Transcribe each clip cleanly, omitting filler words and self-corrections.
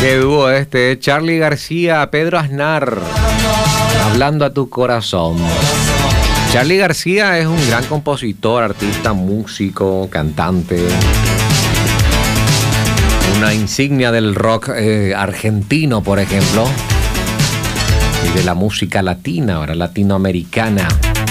Qué dúo este, Charly García, Pedro Aznar, Hablando a tu corazón. Charly García es un gran compositor, artista, músico, cantante. Una insignia del rock argentino, por ejemplo. Y de la música latina, ahora latinoamericana.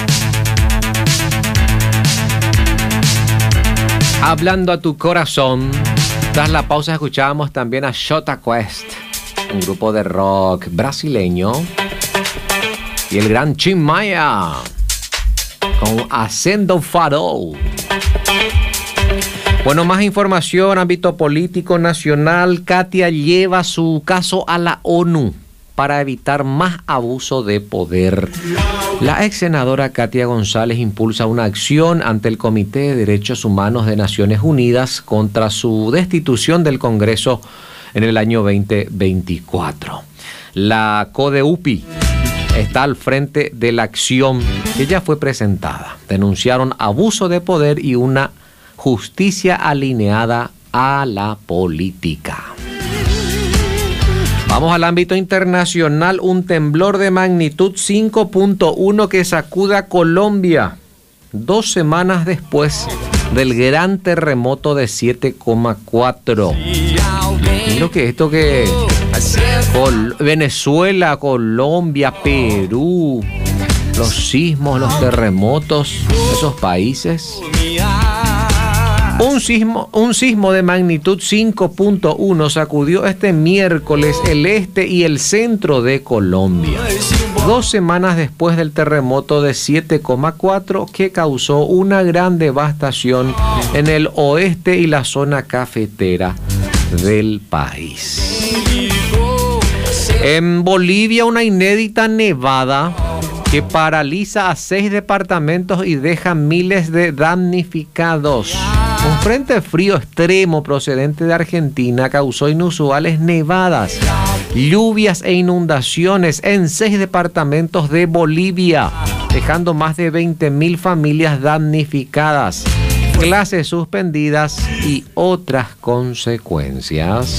Hablando a tu corazón. Tras la pausa escuchábamos también a Jota Quest, un grupo de rock brasileño. Y el gran Tim Maia con Acendo Farol. Bueno, más información, ámbito político nacional. Katia lleva su caso a la ONU para evitar más abuso de poder. La ex senadora Katia González impulsa una acción ante el Comité de Derechos Humanos de Naciones Unidas contra su destitución del Congreso en el año 2024. La CODEUPI está al frente de la acción que ya fue presentada. Denunciaron abuso de poder y una justicia alineada a la política. Vamos al ámbito internacional. Un temblor de magnitud 5.1 que sacude a Colombia 2 semanas después del gran terremoto de 7,4. Creo que esto que Venezuela, Colombia, Perú, los sismos, los terremotos, esos países. Un sismo de magnitud 5.1 sacudió este miércoles el este y el centro de Colombia, 2 semanas después del terremoto de 7,4 que causó una gran devastación en el oeste y la zona cafetera del país. En Bolivia, una inédita nevada que paraliza a 6 departamentos y deja miles de damnificados. Un frente frío extremo procedente de Argentina causó inusuales nevadas, lluvias e inundaciones en 6 departamentos de Bolivia, dejando más de 20.000 familias damnificadas, clases suspendidas y otras consecuencias.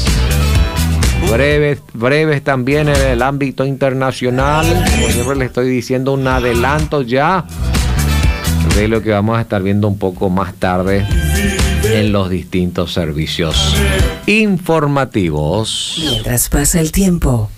Breves también en el ámbito internacional. Como siempre les estoy diciendo, un adelanto ya de lo que vamos a estar viendo un poco más tarde en los distintos servicios informativos. Mientras pasa el tiempo,